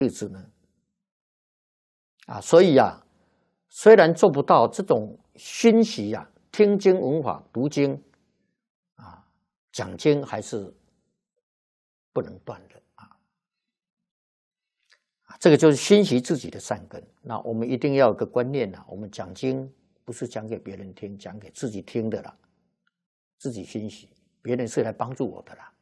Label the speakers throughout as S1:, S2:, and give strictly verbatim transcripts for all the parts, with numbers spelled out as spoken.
S1: 日子呢？啊，所以啊，虽然做不到这种熏习啊，听经闻法、读经啊、讲经，还是不能断的啊。这个就是熏习自己的善根。那我们一定要有个观念啊，我们讲经不是讲给别人听，讲给自己听的啦，自己熏习，别人是来帮助我的啦。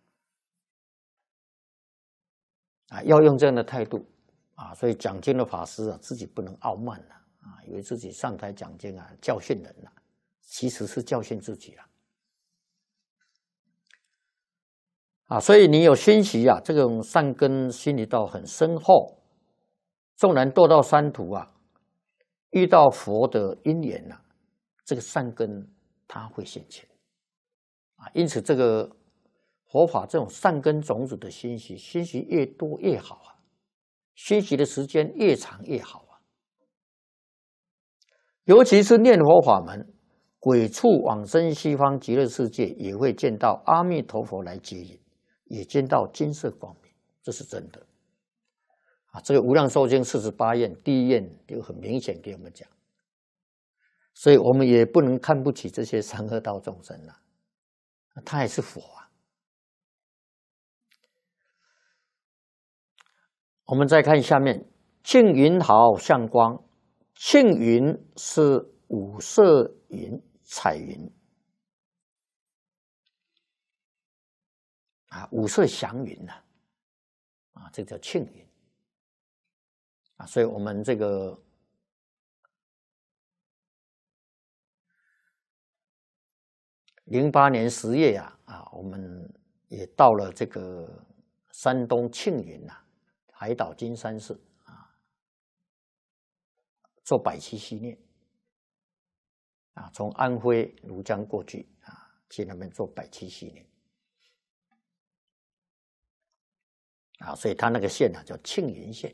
S1: 啊，要用这样的态度啊，所以讲经的法师啊，自己不能傲慢了啊，以为自己上台讲经啊，教训人了，其实是教训自己了啊。所以你有熏习啊，这种善根熏习到很深厚，纵然堕到三途啊，遇到佛的因缘呐、啊，这个善根它会现前啊。因此，这个佛法这种善根种子的熏习，熏习越多越好啊，熏习的时间越长越好啊。尤其是念佛法门，鬼畜往生西方极乐世界，也会见到阿弥陀佛来接引，也见到金色光明，这是真的啊。这个《无量寿经》四十八愿第一愿就很明显给我们讲，所以我们也不能看不起这些三恶道众生了、啊，他也是佛啊。我们再看下面，庆云好向光。庆云是五色云、彩云啊，五色祥云呐、啊，啊，这叫庆云啊。所以我们这个零八年十月呀，啊，我们也到了这个山东庆云呐、啊，海岛金山寺。做百七系列啊，从安徽庐江过去啊，去那边做百七系列啊，所以他那个县呢、啊、叫庆云县。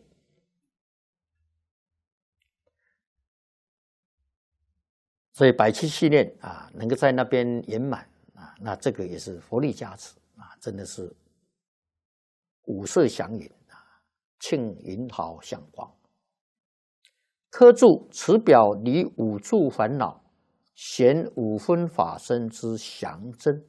S1: 所以百七系列啊，能够在那边圆满啊，那这个也是佛力加持啊，真的是五色祥云啊，庆云好向光。科注此表离五住烦恼，显五分法身之详真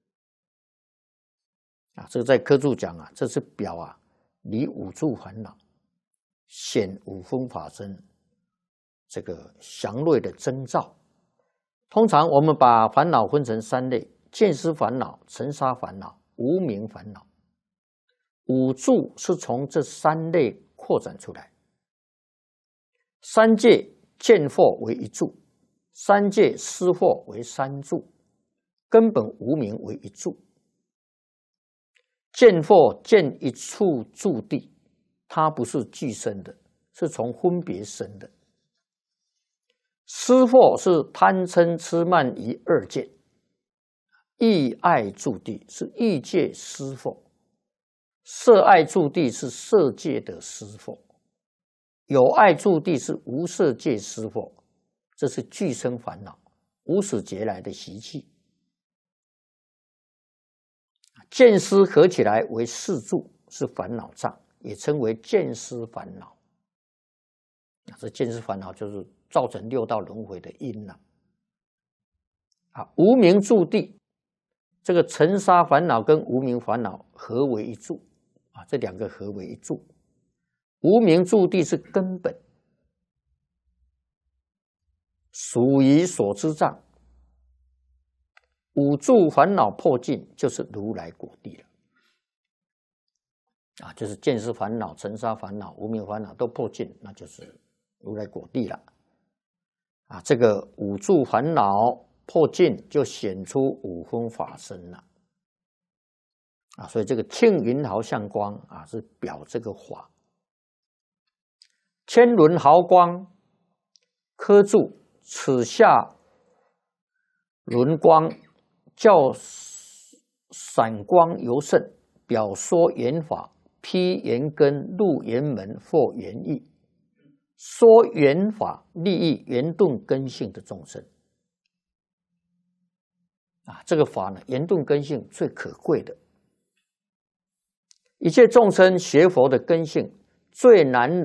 S1: 啊！这个在科注讲啊，这是表啊离五住烦恼，显五分法身这个详略的征兆。通常我们把烦恼分成三类：见思烦恼、尘沙烦恼、无明烦恼。五住是从这三类扩展出来。三界见惑为一住，三界思惑为三住，根本无明为一住。见惑见一处住地，它不是俱生的，是从分别生的。思惑是贪嗔痴慢疑二见，意爱住地是意界思惑，色爱住地是色界的思惑。有爱住地是无色界思惑，这是俱生烦恼，无始劫来的习气。见思合起来为四住，是烦恼障，也称为见思烦恼。这见思烦恼就是造成六道轮回的因了。啊，无明住地，这个尘沙烦恼跟无明烦恼合为一住啊，这两个合为一住。无明住地是根本，属于所知障。五住烦恼破尽，就是如来果地了。啊，就是见思烦恼、尘沙烦恼、无明烦恼都破尽，那就是如来果地了。啊，这个五住烦恼破尽，就显出五分法身了。啊，所以这个庆云好向光啊，是表这个法。千轮毫光，科注此下轮光，较闪光尤甚，表说缘法，披缘根，入缘门，或缘义，说缘法利益圆顿根性的众生。啊，这个法呢，圆顿根性最可贵的，一切众生学佛的根性， 最难